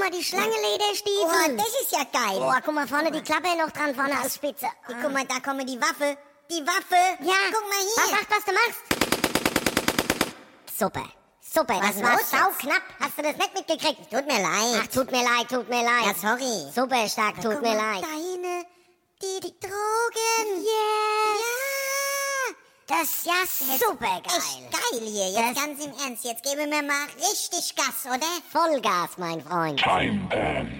mal, die Schlangenlederstiefel. Oh, das ist ja geil. Oh, guck mal, vorne die Klappe noch dran, vorne als Spitze. Guck mal, da kommt die Waffe. Die Waffe. Ja. Guck mal hier. Was du machst. Super. Super, Was das war los sauknapp. Hast du das nicht mitgekriegt? Tut mir leid. Ach, tut mir leid. Ja, sorry. Super stark, tut Guck mir mal, leid. da hinten. Die Drogen. Yes. Ja. Das ist ja super geil. Echt geil hier. Jetzt ganz im Ernst. Jetzt geben wir mal richtig Gas, oder? Vollgas, mein Freund. Time Band.